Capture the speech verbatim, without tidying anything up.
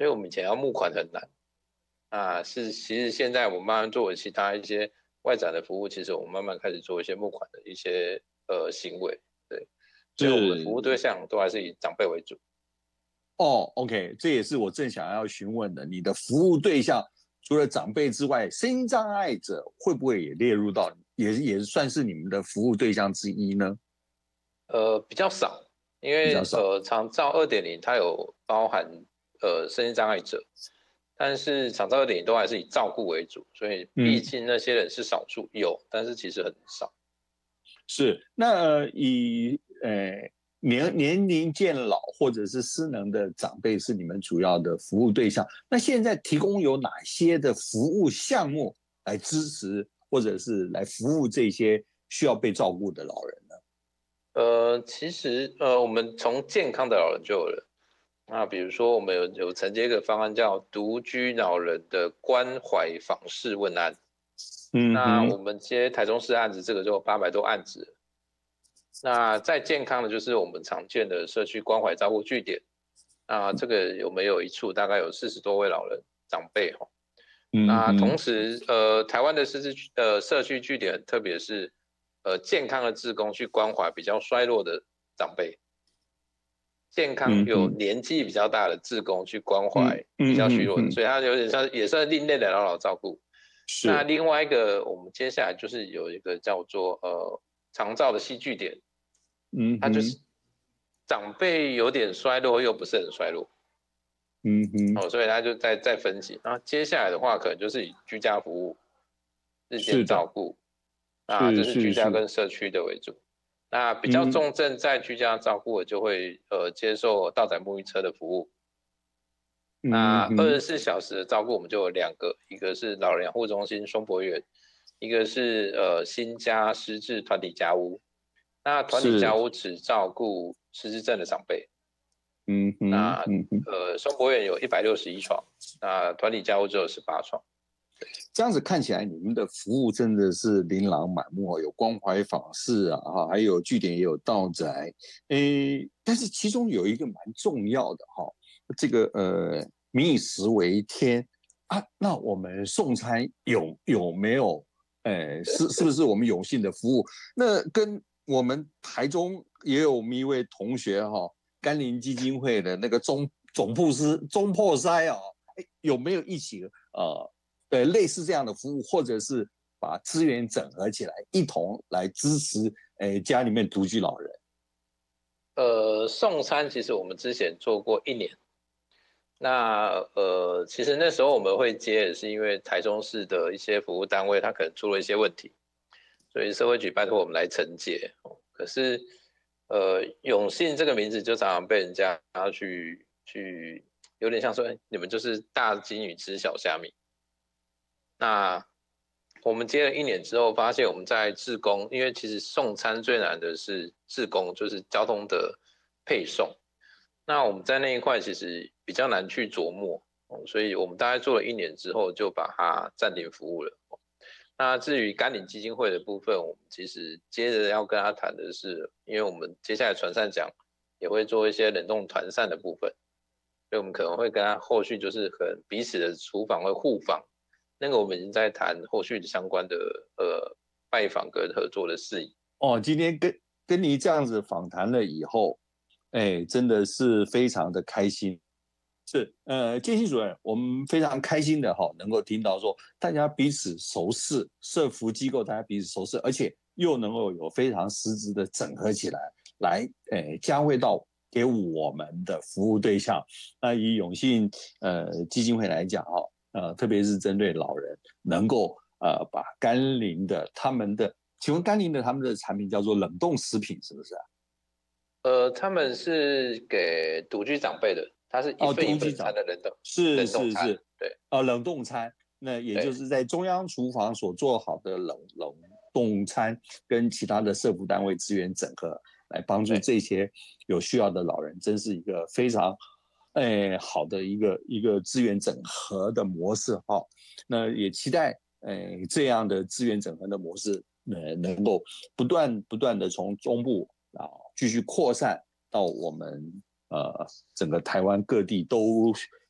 所以我们以前要募款很难。啊，是，其实现在我们慢慢做其他一些外展的服务，其实我们慢慢开始做一些募款的一些呃行为，对，所以我们的服务对象都还是以长辈为主。 哦 ，OK， 这也是我正想要询问的，你的服务对象除了长辈之外，身心障碍者会不会也列入到，也也算是你们的服务对象之一呢？ 呃，比较少，因为呃，长照 二点零 它有包含呃身心障碍者，但是长照 二点零 都还是以照顾为主，所以毕竟那些人是少数，有，但是其实很少。 是，那呃以呃年年龄渐老或者是失能的长辈是你们主要的服务对象。那现在提供有哪些的服务项目来支持或者是来服务这些需要被照顾的老人呢？ 呃，其实呃，我们从健康的老人就有了。那比如说，我们有有承接一个方案叫独居老人的关怀访视问安。嗯，那我们接台中市案子，这个就八百多案子。那再健康的就是我们常见的社区关怀照顾据点。那这个有没有一处大概有四十多位老人长辈哈？那同时，呃，台湾的社区呃社区据点，特别是呃健康的志工去关怀比较衰弱的长辈。健康有年纪比较大的志工去关怀比较虚弱的，所以它有点像也算另类的老老照顾。那另外一个，我们接下来就是有一个叫做呃长照的戏剧点，嗯，它就是长辈有点衰弱又不是很衰弱，嗯哼，哦，所以它就再再分级。然后接下来的话，可能就是以居家服务、日间照顾，啊，这是居家跟社区的为主。那比较重症在居家照顾的就会呃接受到载沐浴车的服务。那二十四小时的照顾我们就有两个，一个是老人养护中心松柏园，一个是呃新家失智团体家屋。那团体家屋只照顾失智症的长辈。嗯哼，那呃松柏园有一百六十一床，那团体家屋只有十八床。 这样子看起来，你们的服务真的是琳琅满目，有关怀访视啊，哈，还有据点也有到宅，诶，但是其中有一个蛮重要的哈，这个呃，民以食为天啊，那我们送餐有有没有？诶，是是不是我们永信的服务？那跟我们台中也有我们一位同学哈，甘霖基金会的那个总总铺师中破塞啊，有没有一起呃？对，类似这样的服务，或者是把资源整合起来，一同来支持诶家里面独居老人。 呃，送餐其实我们之前做过一年，那呃，其实那时候我们会接，也是因为台中市的一些服务单位，它可能出了一些问题，所以社会局拜托我们来承接。可是，呃，永信这个名字就常常被人家要去去，有点像说，你们就是大金鱼吃小虾米。那我们接了一年之后，发现我们在志工，因为其实送餐最难的是志工，就是交通的配送。那我们在那一块其实比较难去琢磨，所以我们大概做了一年之后，就把它暂停服务了。那至于甘霖基金会的部分，我们其实接着要跟他谈的是，因为我们接下来传散奖也会做一些冷冻团膳的部分，所以我们可能会跟他后续就是可能彼此的厨房会互访。那个我们已经在谈后续的相关的呃拜访跟合作的事宜。 哦，今天跟跟你这样子访谈了以后，哎，真的是非常的开心。是，呃，建新主任，我们非常开心的哈，能够听到说大家彼此熟识，社福机构大家彼此熟识，而且又能够有非常实质的整合起来，来，诶，加惠到给我们的服务对象。那以永信呃基金会来讲哈。呃，特别是针对老人，能够呃把甘霖的他们的，请问甘霖的他们的产品叫做冷冻食品，是不是啊？ 呃，他们是给独居长辈的，它是一份一份餐的冷冻， 是是是， 对， 呃，冷冻餐，那也就是在中央厨房所做好的冷冷冻餐，跟其他的社福单位资源整合，来帮助这些有需要的老人，真是一个非常。哎，好的一个一个资源整合的模式哈、哦，那也期待哎这样的资源整合的模式，呃，能够不断不断的从中部啊继续扩散到我们呃整个台湾各地都